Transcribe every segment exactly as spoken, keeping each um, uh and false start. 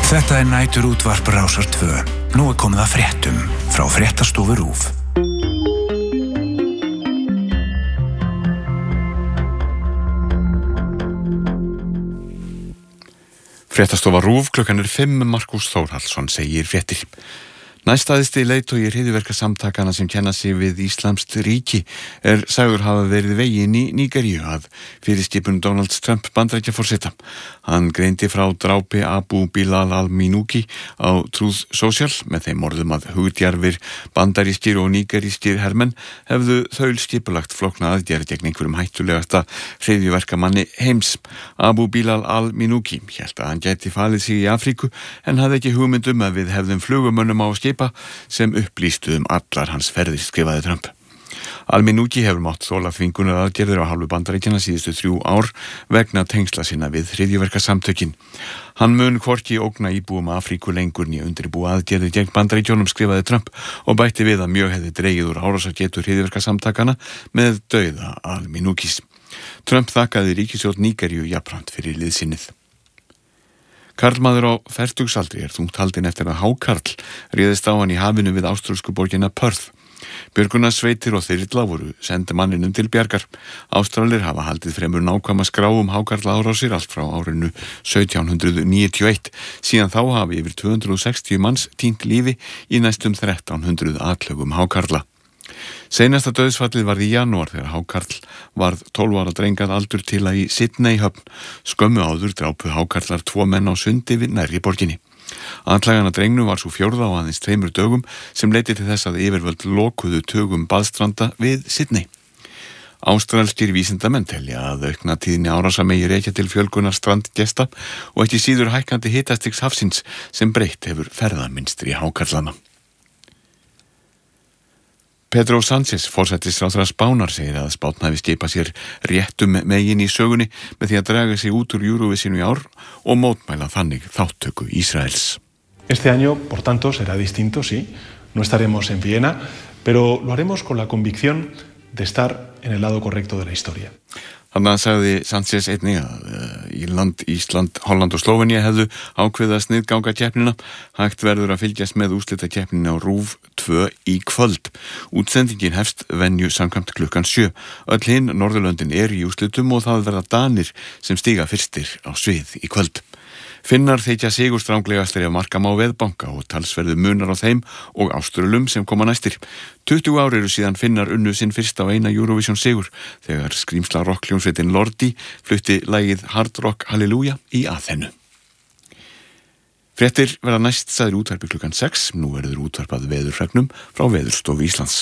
Þetta er næturútvarp Rásar tvö. Nú er komið að fréttum frá Fréttastofu RÚV. Fréttastofa RÚV, klukkan er fimm, Markús Þórhallsson segir fréttir. Næstæðisti leiðtogi hryðjuverkasamtakana sem kenna sig við Íslamskt ríki er sagður hafa verið veginn í Nígeríu að fyrirskipun Donald Trump Bandaríkjaforseta. Hann greindi frá drápi Abu Bilal al-Minuki á Truth Social með þeim orðum að hugdjarfir bandarískir og nígerískir hermenn hefðu þaul skipulagt flókna aðgerð gegn einhverjum hættulegasta hryðjuverkamanni heims. Abu Bilal al-Minuki hélt að hann gæti falið sig í Afríku en hafði ekki hugmynd um að við hefðum flugumönnum á skip sem upplýstu um allar hans ferðir, skrifaði Trump. Al-Minuki hefur mátt þola þvingunar aðgerðir á hálfu Bandaríkjanna síðustu þrjú ár vegna tengsla sinna við hryðjuverkasamtökin. Hann mun hvorki ógna íbúum Afríku lengur né undirbúa aðgerðir gegn Bandaríkjunum, skrifaði Trump og bætti við að mjög hefði dregið úr árásargetu hryðjuverkasamtakana með dauða Al-Minukis. Trump þakkaði ríkisstjórn Nígeríu jafnframt fyrir liðsinnið. Karlmaður á fertugsaldri er þungt haldinn eftir að hákarl réðist á hann í hafinu við áströlsku borgina Perth. Björgunarsveitir og þyrla voru sendi manninum til bjargar. Ástralir hafa haldið fremur nákvæma skrá um hákarlaárásir allt frá árinu sautján hundruð níutíu og eitt. Síðan þá hafi yfir tvö hundruð sextíu manns týnt lífi í næstum þrettán hundruð atlögum hákarla. Seinasta dauðsfallið varð í janúar þegar hákarl varð tólf ára drengað aldur til að í Sydney höfn. Skömmu áður drápu hákarlar tvo menn á sundi við nærri borginni. Atlagan að drengnum var svo fjórða á aðeins tveimur dögum sem leiddi til þess að yfirvöld lokuðu tugum baðstranda við Sydney. Ástralskir vísindamenn telja að aukna tíðni árása megi rekja til fjölgunar strandgesta og ekki síður hækkandi hitastigs hafsins sem breytt hefur ferðamynstri hákarlana. Pedro Sánchez, forsætisráðherra Spánar, segir að Spánn hafi skipað sér réttum megin í sögunni með því að draga sig út úr Eurovisinu í ár og mótmæla þannig þátttöku Ísraels. Este año, por tanto, será distinto, sí. No estaremos en Viena, pero lo haremos con la convicción de estar en el lado correcto de la historia. Þannig að sagði Sánchez einnig að Írland, Ísland, Holland og Slóvenía hefðu ákveðið að sniðganga keppnina. Hægt verður að fylgjast með úrslitakeppninni á RÚV tvö í kvöld. Útsendingin hefst venju samkvæmt klukkan sjö. Öll hin Norðurlöndin er í úrslitum og það verða Danir sem stíga fyrstir á svið í kvöld. Finnar þykja sigurstránglegastir ef marka má veðbanka og talsverðu munar á þeim og Áströlum sem koma næstir. tuttugu ár eru síðan Finnar unnu sinn fyrsta á eina Eurovision sigur þegar skrýmsla rockljónsveitin Lordi flutti lagið Hard Rock Hallelujah í Aþenu. Fréttir verða næst sagðir útvarpi klukkan sex. Nú verður útvarpað veðurfregnum frá Veðurstofu Íslands.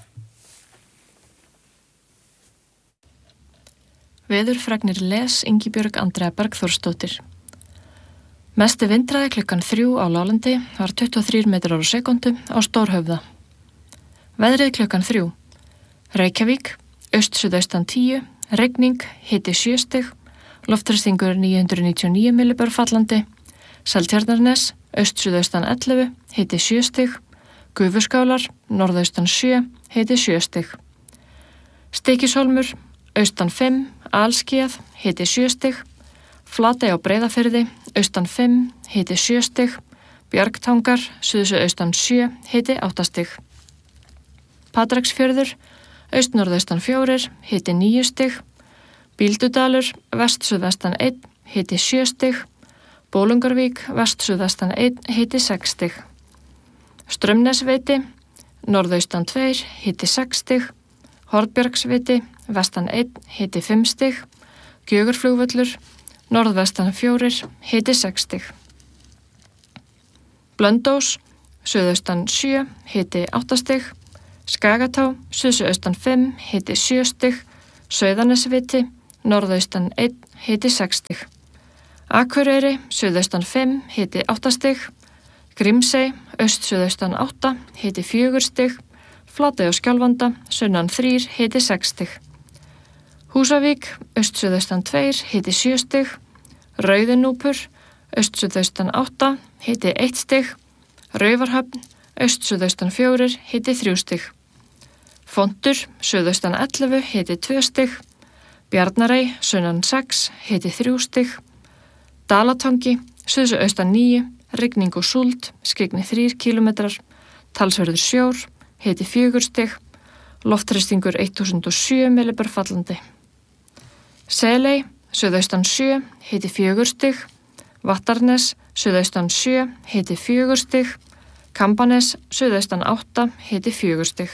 Veðurfregnir les Ingibjörg Andrea Bergþórsdóttir. Mesti vindræði klukkan þrjú á Láglandi var tuttugu og þrír metrar á sekundu á Stórhöfða. Veðrið klukkan þrjú. Reykjavík, aust-suðaustan tíu, regning, hiti sjö stig, loftþrýstingur níu hundruð níutíu og níu millibör fallandi, Seltjarnarnes, aust-suðaustan ellefu, hiti sjö stig, Gufuskálar, norðaustan sjö, hiti sjö stig. Stykkishólmur, austan fimm, alskýjað, hiti sjö stig, Flatey á Breiðafirði, austan fimm, hiti sjö stig, Bjargtangar, suðsuaustan sjö, hiti átta stig. Patreksfjörður, austnorðaustan fjórir, hiti níu stig, Bíldudalur, vest-suðvestan einn, hiti sjö stig, Bólungarvík, vest-suðvestan einn, hiti sex stig. Straumnesviti, norðaustan tveir, hiti sex stig, Hornbjargsviti, vestan einn, hiti fimm stig, Gjögurflugvöllur, norðvestan fjórir, hiti sex stig. Blöndós, suðaustan sjö, hiti átta stig, Skagatá, suðsuaustan fimm, hiti sjö stig, Sauðanesviti, norðaustan einn, hiti sex stig. Akureyri, suðaustan fimm, hiti átta stig, Grímsey, aust-suðaustan átta, hiti fjögur stig, Flatey og Skjálfanda, sunnan þrír, hiti sex stig. Húsavík, aust-suðaustan tveir, hiti sjö stig, Rauðinúpur, aust-suðaustan átta, hiti eitt stig, Raufarhöfn, aust-suðaustan fjórir, hiti þrjú stig. Fontur, suðaustan ellefu, hiti tvö stig, Bjarnarey, sunnan sex, hiti þrjú stig, Dalatangi, suðsuaustan níu, rigning og súld, skyggni þrír kílómetrar, talsverður sjór, hiti fjögur stig, loftþrýstingur eitt þúsund og sjö millibar fallandi. Seley, suðaustan sjö, hiti fjögur stig, Vattarnes, suðaustan sjö, hiti fjögur stig, Kambanes, suðaustan átta, hiti fjögur stig.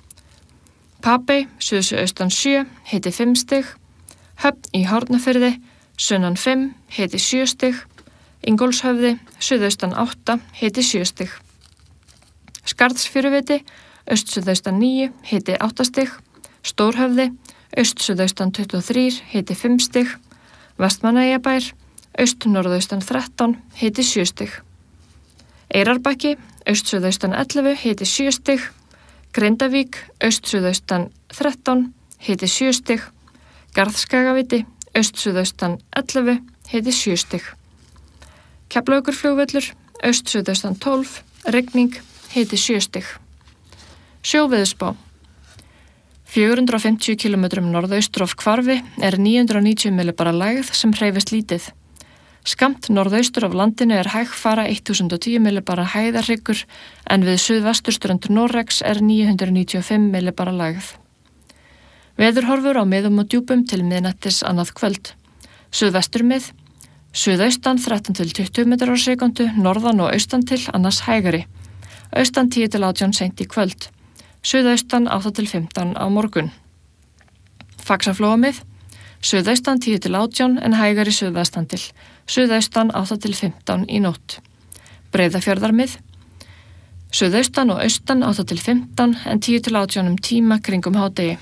Papey, suðaustan sjö, hiti fimm stig, Höfn í Hornafirði, sunnan fimm, hiti sjö stig, Ingólfshöfði, suðaustan átta, hiti sjö stig. Skarðsfjöruviti, austsuðaustan níu, hiti átta stig, Stórhöfði, austsuðaustan tuttugu og þrír, hiti fimm stig, Vestmannaeyjabær, aust-norðaustan þrettán, hiti sjö stig. Eyrarbakki, austsuðaustan ellefu, hiti sjö stig, Grindavík, austsuðaustan þrettán, hiti sjö stig, Garðskagaviti, austsuðaustan ellefu, hiti sjö stig. Keflavíkurflugvöllur, austsuðaustan tólf, rigning, hiti sjö stig. Sjóveðurspá. fjögur hundruð og fimmtíu kílómetrum norðaustur af Hvarfi er níu hundruð og níutíu millibara lægð sem hreyfist lítið. Skammt norðaustur af landinu er hægfara þúsund og tíu millibara hæðarhryggur en við suðvesturströnd Noregs er níu hundruð níutíu og fimm millibara lægð. Veðurhorfur á miðum og djúpum til miðnættis annað kvöld. Suðvesturmið, suðaustan þrettán til tuttugu metrar á sekundu, norðan og austan til annars hægari. Austan tíu til átján seint í kvöld. Suðaustan átta til fimmtán á morgun. Faxaflóamið, suðaustan tíu til átján en hægari suðvestan til. Suðaustan átta til fimmtán í nótt. Breiðafjörðarmið, suðaustan og austan átta til fimmtán en tíu til átján um tíma kringum hádegi.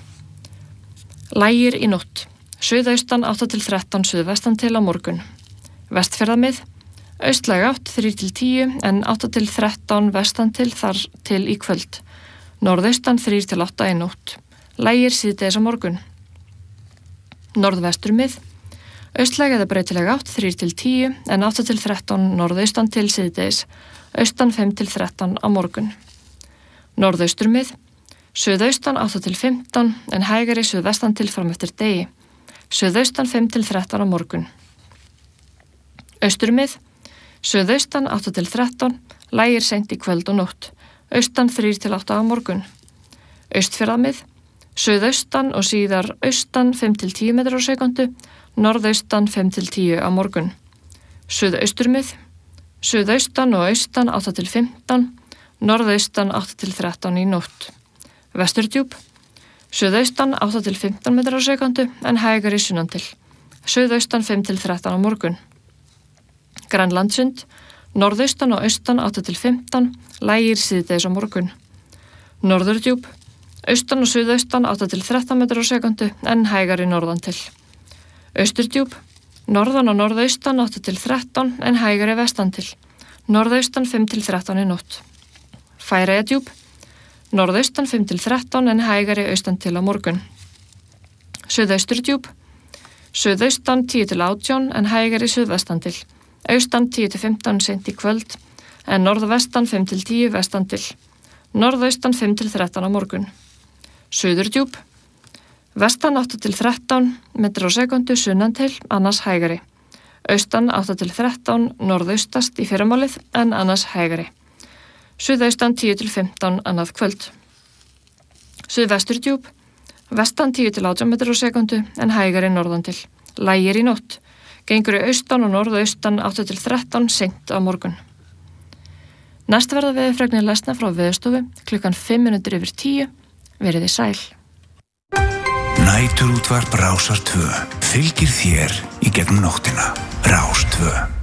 Lægir í nótt. Suðaustan átta til þrettán suðvestan til á morgun. Vestfjarðamið, austlæg átt þrír til tíu en átta til þrettán vestan til þar til í kvöld. Norðaustan þrír til átta í nótt. Lægir síðdegis á morgun. Norðvesturmið, austlæg eða breytileg átt þrír til tíu en átta til þrettán norðaustan til síðdegis. Austan fimm til þrettán á morgun. Norðausturmið, suðaustan átta til fimmtán en hægari suðvestan til fram eftir degi. Suðaustan fimm til þrettán á morgun. Austurmið, suðaustan átta til þrettán, lægir seint í kvöld og nótt. Austan þrír til átta á morgun. Austfjarðamið, suðaustan og síðar austan fimm til tíu metrar á sekundu, norðaustan fimm til tíu á morgun. Suðausturmið, suðaustan og austan átta til fimmtán, norðaustan átta til þrettán í nótt. Vesturdjúp, suðaustan átta til fimmtán metrar á sekundu en hægari sunnan til. Suðaustan fimm til þrettán á morgun. Grænlandsund, norðaustan og austan átta til fimmtán, lægir síðdegis á morgun. Norðurdjúp, austan og suðaustan átta til þrettán metrar á sekundu en hægari norðan til. Austurdjúp, norðan og norðaustan átta til þrettán en hægari vestan til. Norðaustan fimm til þrettán í nótt. Færeyjadjúp, norðaustan fimm til þrettán en hægari austan til á morgun. Suðausturdjúp, suðaustan tíu til átján en hægari suðvestan til. Austan tíu til fimmtán seint í kvöld en norðvestan fimm til tíu vestan til. Norðaustan fimm til þrettán á morgun. Suðurdjúp, vestan átta til þrettán metrar á sekundu sunnan til, annars hægari. Austan átta til þrettán norðaustast í fyrramálið en annars hægari. Suðaustan tíu til fimmtán annað kvöld. Suðvesturdjúp, vestan tíu til átján metrar á sekundu en hægari norðan til. Lægir í nótt. Gengur í austan og norðaustan átta til þrettán seint á morgun. Næst verða veðurfregnir lesna frá Veðurstofu klukkan fimm mínútur yfir tíu. Veriði sæl. Næturútvarp Rásar tvö fylgir þér í gegnum nóttina. Rás tvö.